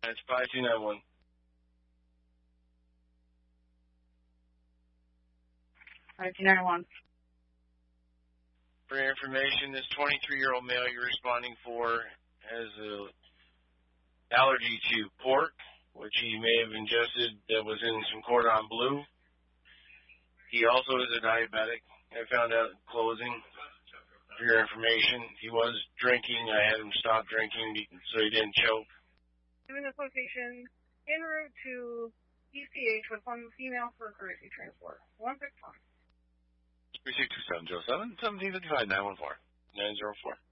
That's 5291. 5291. For your information, this 23-year-old male you're responding for has an allergy to pork, which he may have ingested that was in some cordon bleu. He also is a diabetic. I found out at closing. For your information, he was drinking. I had him stop drinking so he didn't choke. Doing this location en route to ECH with one female for courtesy transport. 161. 362707 1755 914. 904.